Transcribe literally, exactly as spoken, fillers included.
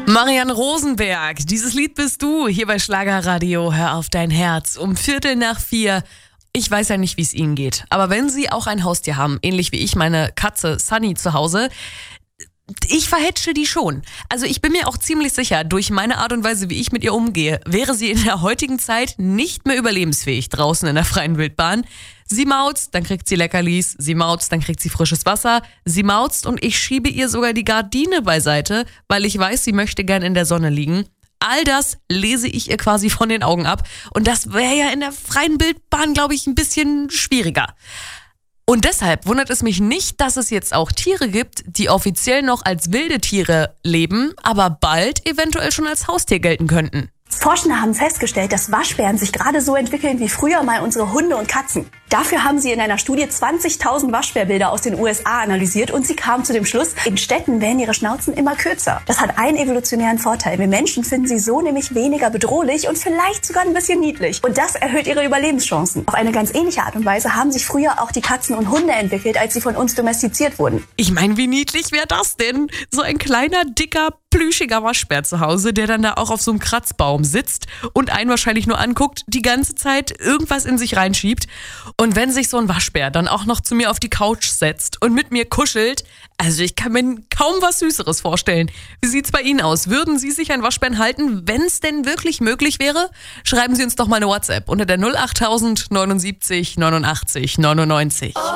Marianne Rosenberg, dieses Lied bist du hier bei Schlagerradio. Hör auf dein Herz um Viertel nach vier. Ich weiß ja nicht, wie es Ihnen geht, aber wenn Sie auch ein Haustier haben, ähnlich wie ich meine Katze Sunny zu Hause, ich verhätsche die schon. Also ich bin mir auch ziemlich sicher, durch meine Art und Weise, wie ich mit ihr umgehe, wäre sie in der heutigen Zeit nicht mehr überlebensfähig draußen in der freien Wildbahn. Sie mauzt, dann kriegt sie Leckerlis, sie mauzt, dann kriegt sie frisches Wasser, sie mauzt und ich schiebe ihr sogar die Gardine beiseite, weil ich weiß, sie möchte gern in der Sonne liegen. All das lese ich ihr quasi von den Augen ab und das wäre ja in der freien Wildbahn, glaube ich, ein bisschen schwieriger. Und deshalb wundert es mich nicht, dass es jetzt auch Tiere gibt, die offiziell noch als wilde Tiere leben, aber bald eventuell schon als Haustier gelten könnten. Forschende haben festgestellt, dass Waschbären sich gerade so entwickeln wie früher mal unsere Hunde und Katzen. Dafür haben sie in einer Studie zwanzigtausend Waschbärbilder aus den U S A analysiert und sie kamen zu dem Schluss, in Städten werden ihre Schnauzen immer kürzer. Das hat einen evolutionären Vorteil. Wir Menschen finden sie so nämlich weniger bedrohlich und vielleicht sogar ein bisschen niedlich. Und das erhöht ihre Überlebenschancen. Auf eine ganz ähnliche Art und Weise haben sich früher auch die Katzen und Hunde entwickelt, als sie von uns domestiziert wurden. Ich meine, wie niedlich wäre das denn? So ein kleiner, dicker, plüschiger Waschbär zu Hause, der dann da auch auf so einem Kratzbaum sitzt und einen wahrscheinlich nur anguckt, die ganze Zeit irgendwas in sich reinschiebt. Und wenn sich so ein Waschbär dann auch noch zu mir auf die Couch setzt und mit mir kuschelt, also ich kann mir kaum was Süßeres vorstellen. Wie sieht's bei Ihnen aus? Würden Sie sich einen Waschbären halten, wenn es denn wirklich möglich wäre? Schreiben Sie uns doch mal eine WhatsApp unter der null acht null null neunundsiebzig neunundachtzig neunundneunzig.